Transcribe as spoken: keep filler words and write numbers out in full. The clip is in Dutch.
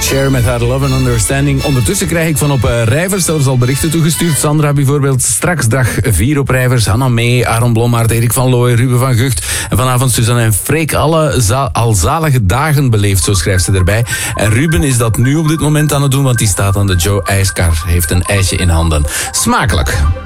Cher met haar Love and Understanding. Ondertussen krijg ik van op uh, Rijvers zelfs al berichten toegestuurd. Sandra bijvoorbeeld, straks dag vier op Rijvers. Hanna Mee, Aaron Blommaert, Erik van Looy, Ruben van Gucht. En vanavond Suzanne en Freek. Alle za- al zalige dagen beleefd, zo schrijft ze erbij. En Ruben is dat nu op dit moment aan het doen, want die staat aan de Joe IJskar. Heeft een ijsje in handen. Smakelijk.